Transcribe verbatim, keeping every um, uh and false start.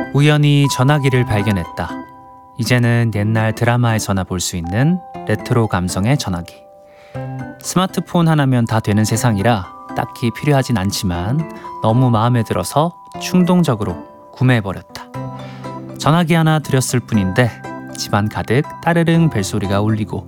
우연히 전화기를 발견했다. 이제는 옛날 드라마에서나 볼 수 있는 레트로 감성의 전화기. 스마트폰 하나면 다 되는 세상이라 딱히 필요하진 않지만 너무 마음에 들어서 충동적으로 구매해버렸다. 전화기 하나 들였을 뿐인데 집안 가득 따르릉 벨소리가 울리고